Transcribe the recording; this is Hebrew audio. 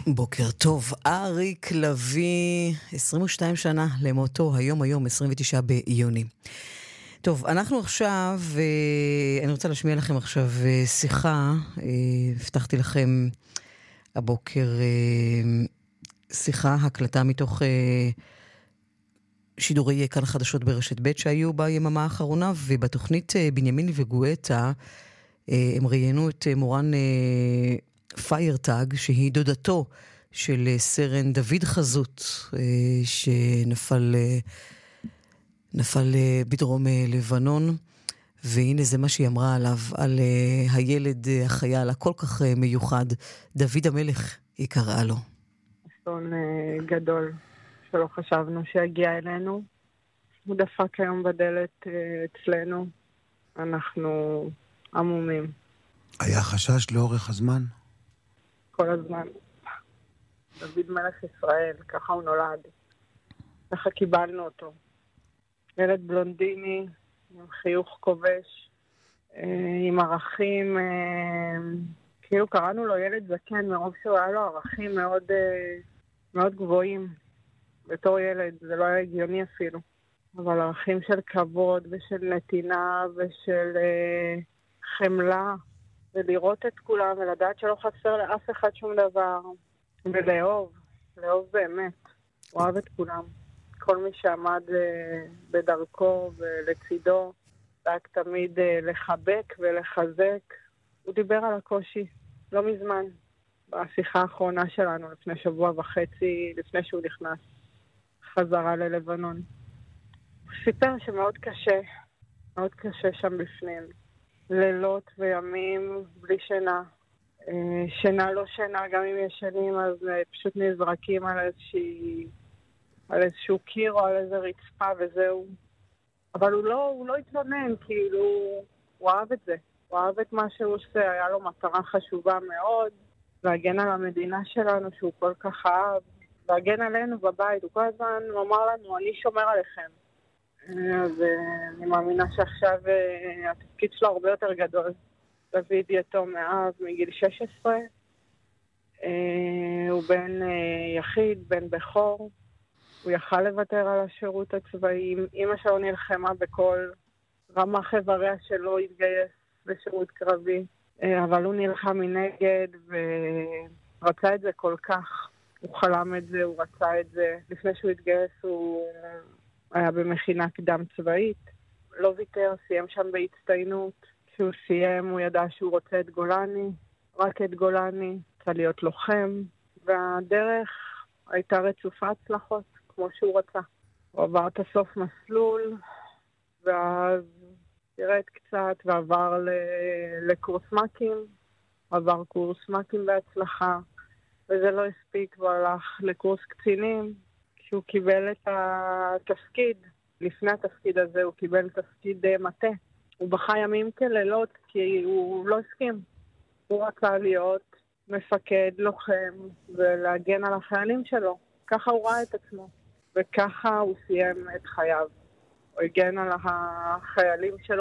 בוקר טוב, אריק לביא, 22 שנה למותו, היום 29 ביוני. טוב, אנחנו עכשיו, אני רוצה להשמיע לכם עכשיו שיחה, הבטחתי לכם הבוקר שיחה, הקלטה מתוך שידורי כאן חדשות ברשת ב' שהיו ביממה האחרונה, ובתוכנית בנימין וגואטה הם ראיינו את מורן פיירטג, שהיא דודתו של סרן דוד חזות, שנפל בדרום לבנון, והנה זה מה שהיא אמרה עליו, על הילד החייל הכל כך מיוחד, דוד המלך היא קראה לו. אסון גדול שלא חשבנו שיגיע אלינו. הוא דפק היום בדלת אצלנו. אנחנו עמומים. היה חשש לאורך הזמן? כל הזמן. דוד מלך ישראל, ככה הוא נולד. ככה קיבלנו אותו. ילד בלונדיני, עם חיוך כובש, עם ערכים, כאילו קראנו לו ילד זקן, מרוב שהוא היה לו ערכים מאוד, מאוד גבוהים. בתור ילד, זה לא היה הגיוני אפילו. אבל ערכים של כבוד ושל נתינה ושל חמלה, ולראות את כולם ולדעת שלא חסר לאף אחד שום דבר. ולאהוב באמת. הוא אוהב את כולם. כל מי שעמד בדרכו ולצידו, רק תמיד לחבק ולחזק. הוא דיבר על הקושי, לא מזמן, בשיחה האחרונה שלנו, לפני שבוע וחצי, לפני שהוא נכנס חזרה ללבנון. הוא סיפר שמאוד קשה, מאוד קשה שם בפנים. לילות וימים בלי שינה. שינה לא שינה, גם אם ישנים, אז פשוט נזרקים על איזשהו קיר או על איזו רצפה וזהו. אבל הוא לא התלונן, כאילו, הוא אהב את זה. הוא אהב את מה שהוא עושה, היה לו מטרה חשובה מאוד, להגן על המדינה שלנו שהוא כל כך אהב, להגן עלינו בבית. הוא כל הזמן אמר לנו, אני שומר עליכם. אז אני מאמינה שעכשיו התפקיד שלו הרבה יותר גדול. דוד יתום מאב מגיל 16. הוא בן יחיד, בן בכור. הוא יכל לוותר על השירות הצבאי. אמא שלו נלחמה בכל רמ"ח איבריה שלו, התגייס לשירות קרבי. אבל הוא נלחם מנגד ורצה את זה כל כך. הוא חלם את זה, הוא רצה את זה. לפני שהוא התגייס הוא היה במכינה קדם צבאית. לא ויתר, סיים שם בהצטיינות. כשהוא סיים הוא ידע שהוא רוצה את גולני, רק את גולני, רצה להיות לוחם, והדרך הייתה רצופה הצלחות, כמו שהוא רצה. הוא עבר את הסוף מסלול, ואז ירד קצת ועבר לקורס מ"כים, עבר קורס מ"כים בהצלחה, וזה לא הספיק, והוא הלך לקורס קצינים. כשהוא קיבל את התפקיד, לפני התפקיד הזה הוא קיבל תפקיד מטה. הוא בכה ימים כלילות כי הוא לא הסכים. הוא רצה להיות מפקד, לוחם ולהגן על החיילים שלו. ככה הוא ראה את עצמו. וככה הוא סיים את חייו. הוא הגן על החיילים שלו